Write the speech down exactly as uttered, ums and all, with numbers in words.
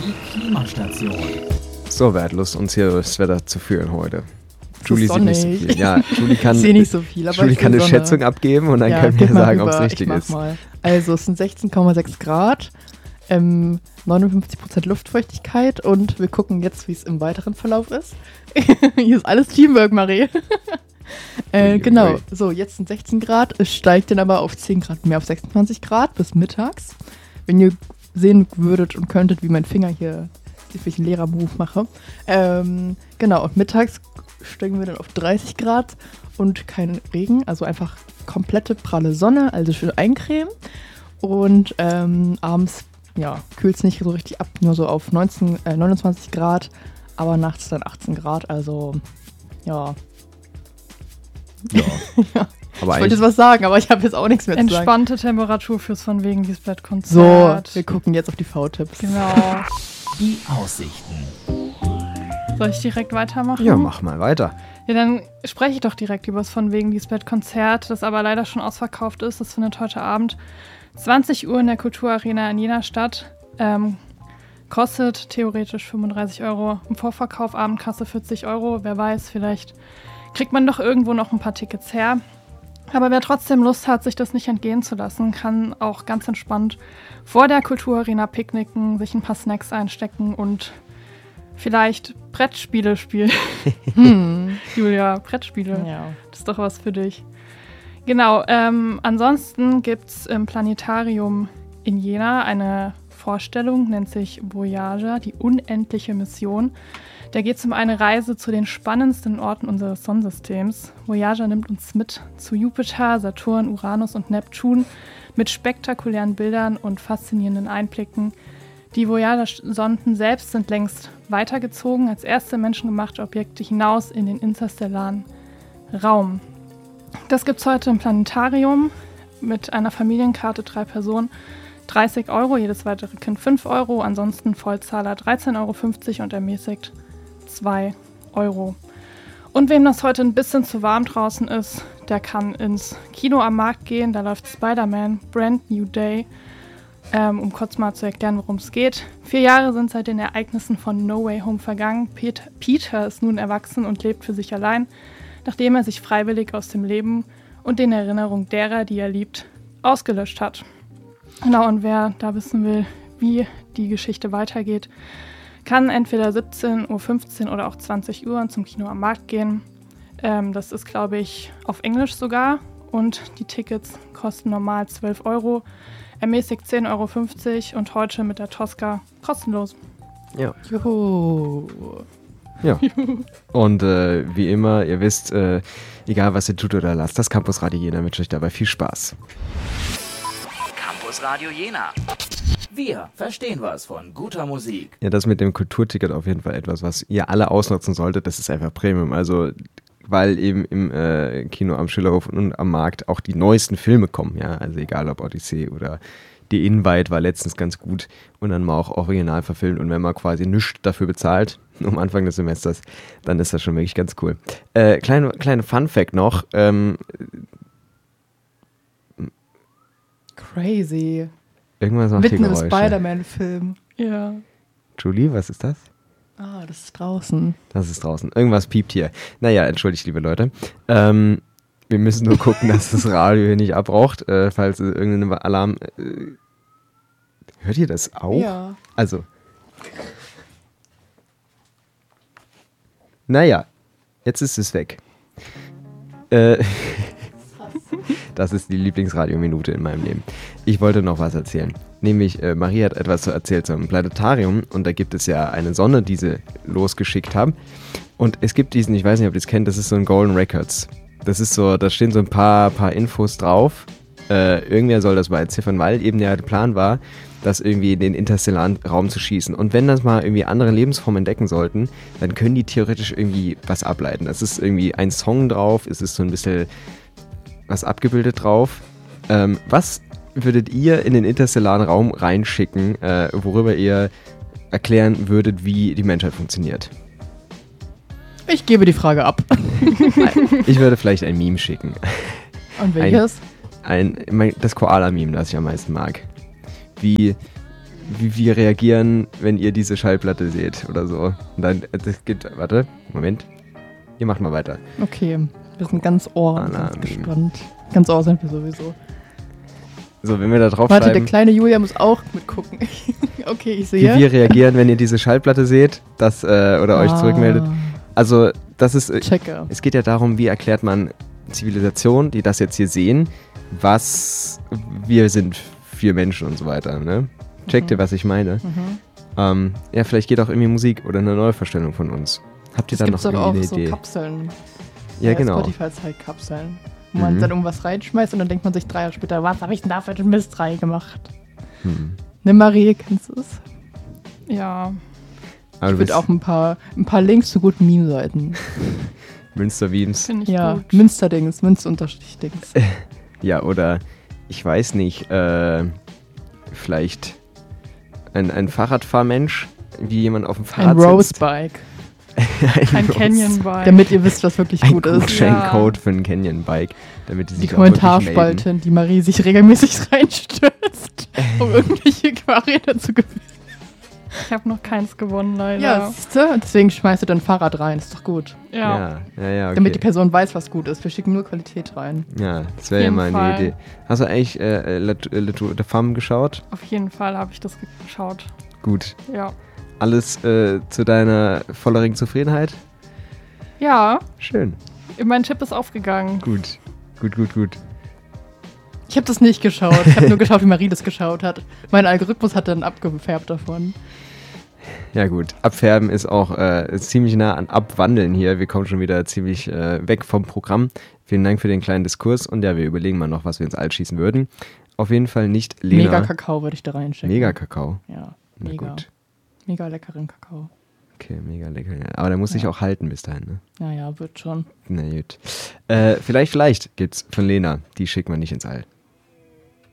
Die Klimastation. So wertlos, uns hier das Wetter zu führen heute. Julie so sieht nicht so viel. Ja, Julie kann, ich sehe nicht so viel, aber Julie kann eine Sonne. Schätzung abgeben und dann ja, können wir sagen, ob es rüber. richtig ich mach ist. Mal. Also es sind sechzehn Komma sechs Grad, ähm, neunundfünfzig Prozent Luftfeuchtigkeit und wir gucken jetzt, wie es im weiteren Verlauf ist. Hier ist alles Teamwork, Marie. äh, Ui, genau, ui. so jetzt sind sechzehn Grad, es steigt dann aber auf zehn Grad mehr, auf sechsundzwanzig Grad bis mittags. Wenn ihr sehen würdet und könntet, wie mein Finger hier, wie ich einen Lehrer-Move mache. Ähm, genau, und mittags steigen wir dann auf dreißig Grad und kein Regen, also einfach komplette pralle Sonne, also schön eincremen. Und ähm, abends, ja, kühlt es nicht so richtig ab, nur so auf neunzehn, äh, neunundzwanzig Grad, aber nachts dann achtzehn Grad, also ja. Ja. ja. Aber Ich wollte eigentlich, jetzt was sagen, aber ich habe jetzt auch nichts mehr zu sagen. Entspannte Temperatur fürs von wegen dieses So, Blattkonzert. wir gucken jetzt auf die V-Tipps. Genau. Die Aussichten. Soll ich direkt weitermachen? ja, mach mal weiter. Ja, dann spreche ich doch direkt über das von wegen dieses Konzert, das aber leider schon ausverkauft ist. Das findet heute Abend zwanzig Uhr in der Kulturarena in Jena statt. Ähm, kostet theoretisch fünfunddreißig Euro. Im Vorverkauf Abendkasse vierzig Euro. Wer weiß, vielleicht kriegt man doch irgendwo noch ein paar Tickets her. Aber wer trotzdem Lust hat, sich das nicht entgehen zu lassen, kann auch ganz entspannt vor der Kulturarena picknicken, sich ein paar Snacks einstecken und vielleicht Brettspiele spielen. Hm. Julia, Brettspiele. Ja. Das ist doch was für dich. Genau, ähm, ansonsten gibt es im Planetarium in Jena eine Vorstellung, nennt sich Voyager, die unendliche Mission. Da geht es um eine Reise zu den spannendsten Orten unseres Sonnensystems. Voyager nimmt uns mit zu Jupiter, Saturn, Uranus und Neptun mit spektakulären Bildern und faszinierenden Einblicken. Die Voyager-Sonden selbst sind längst weitergezogen als erste menschengemachte Objekte hinaus in den interstellaren Raum. Das gibt es heute im Planetarium mit einer Familienkarte, drei Personen, dreißig Euro, jedes weitere Kind fünf Euro, ansonsten Vollzahler dreizehn Euro fünfzig und ermäßigt zwei Euro. Und wem das heute ein bisschen zu warm draußen ist, der kann ins Kino am Markt gehen, da läuft Spider-Man Brand New Day. Ähm, um kurz mal zu erklären, worum es geht. Vier Jahre sind seit den Ereignissen von No Way Home vergangen. Peter, Peter ist nun erwachsen und lebt für sich allein, nachdem er sich freiwillig aus dem Leben und den Erinnerungen derer, die er liebt, ausgelöscht hat. Genau, und wer da wissen will, wie die Geschichte weitergeht, kann entweder siebzehn Uhr fünfzehn oder auch zwanzig Uhr zum Kino am Markt gehen. Ähm, das ist, glaube ich, auf Englisch sogar. Und die Tickets kosten normal zwölf Euro. Ermäßigt zehn Euro fünfzig und heute mit der Tosca kostenlos. Ja. Juhu. Ja. Und äh, wie immer, ihr wisst, äh, egal was ihr tut oder lasst, das Campus Radio Jena wünscht euch dabei viel Spaß. Campus Radio Jena. Wir verstehen was von guter Musik. Ja, das mit dem Kulturticket auf jeden Fall etwas, was ihr alle ausnutzen solltet. Das ist einfach Premium. Also, weil eben im äh, Kino am Schillerhof und am Markt auch die neuesten Filme kommen. Ja, also egal ob Odyssee oder Die Invite war letztens ganz gut und dann mal auch original verfilmt. Und wenn man quasi nichts dafür bezahlt, um Anfang des Semesters, dann ist das schon wirklich ganz cool. Äh, kleine, kleine Fun-Fact noch. Ähm, Crazy. irgendwas macht hier Mitten im Geräusche. Spider-Man-Film. Ja. Julie, was ist das? Ah, das ist draußen. Das ist draußen. Irgendwas piept hier. Naja, entschuldigt, liebe Leute. Ähm, wir müssen nur gucken, dass das Radio hier nicht abraucht, äh, falls es irgendein Alarm... Äh, hört ihr das auch? Ja. Also. Naja, jetzt ist es weg. Äh, das ist die Lieblingsradiominute in meinem Leben. Ich wollte noch was erzählen. Nämlich, äh, Marie hat etwas erzählt zum Planetarium und da gibt es ja eine Sonne, die sie losgeschickt haben. Und es gibt diesen, ich weiß nicht, ob ihr das kennt, das ist so ein Golden Records. Das ist so, da stehen so ein paar, paar Infos drauf. Äh, irgendwer soll das mal entziffern, weil eben der Plan war, das irgendwie in den interstellaren Raum zu schießen. Und wenn das mal irgendwie andere Lebensformen entdecken sollten, dann können die theoretisch irgendwie was ableiten. Das ist irgendwie ein Song drauf, es ist so ein bisschen was abgebildet drauf. Ähm, was würdet ihr in den interstellaren Raum reinschicken, äh, worüber ihr erklären würdet, wie die Menschheit funktioniert? Ich gebe die Frage ab. Ich würde vielleicht ein Meme schicken. Und welches? Ein, mein, das Koala-Meme, das ich am meisten mag. Wie, wie wir reagieren, wenn ihr diese Schallplatte seht oder so. Und dann, das geht, warte, Moment. Ihr macht mal weiter. Okay, wir sind ganz Ohr und Alarm. ganz gespannt. Ganz Ohr sind wir sowieso. So, wenn wir da drauf Warte, der schreiben, kleine Julia muss auch mitgucken. Okay, ich wie sehe. wir reagieren, wenn ihr diese Schallplatte seht, das, äh, oder euch zurückmeldet. Also, das ist, äh, Checke. es geht ja darum, wie erklärt man Zivilisationen, die das jetzt hier sehen, was wir sind für Menschen und so weiter, ne? Checkt ihr, was ich meine? Mhm. Ähm, ja, vielleicht geht auch irgendwie Musik oder eine Neuvorstellung von uns. Habt ihr Es da gibt noch doch irgendwie auch eine so Idee? Kapseln. Ja, Äh, genau. Spotify-Zeitkapseln. Wo man Mhm. dann irgendwas reinschmeißt und dann denkt man sich drei Jahre später, was habe ich denn da für den Mist reingemacht? Hm. Ne, Marie, kennst du es? Ja, Aber du Ich bist würde auch ein paar, ein paar Links zu guten Meme-Seiten. Münster-Wiens. finde ich Ja, gut. Münster-Dings, Münster-Dings. Ja, oder ich weiß nicht, äh, vielleicht ein, ein Fahrradfahrmensch, wie jemand auf dem Ein Fahrrad sitzt. Rose-Bike. Ein Rose- Canyon Bike. Damit ihr wisst, was wirklich Ein gut ist. Gutscheincode für ein Canyon-Bike, damit die Die sich auch wirklich melden. Kommentarspalte, in die Marie sich regelmäßig reinstürzt, um irgendwelche Fahrräder zu gewinnen. Ich habe noch keins gewonnen, leider. Ja, siehst du? Deswegen schmeißt du dein Fahrrad rein. Ist doch gut. Ja. Ja, ja, ja, okay. Damit die Person weiß, was gut ist. Wir schicken nur Qualität rein. Ja, das wäre ja jeden mal eine Fall. Idee. Hast du eigentlich äh, Le, Le Tour de Femme geschaut? Auf jeden Fall habe ich das geschaut. Gut. Ja. Alles äh, zu deiner vollerigen Zufriedenheit? Ja, Schön. mein Chip ist aufgegangen. Gut. Gut, gut, gut. Ich habe das nicht geschaut. Ich habe nur geschaut, wie Marie das geschaut hat. Mein Algorithmus hat dann abgefärbt davon. Ja gut, abfärben ist auch äh, ziemlich nah an abwandeln hier. Wir kommen schon wieder ziemlich äh, weg vom Programm. Vielen Dank für den kleinen Diskurs und ja, wir überlegen mal noch, was wir ins All schießen würden. Auf jeden Fall nicht Lena. Mega Kakao würde ich da reinschicken. Mega Kakao. Ja, Na mega. gut. Mega leckeren Kakao. Okay, mega lecker. Ja. Aber der muss sich Ja. auch halten bis dahin, ne? Ja, ja, wird schon. Na gut. Äh, vielleicht, vielleicht gibt's von Lena. Die schickt man nicht ins All.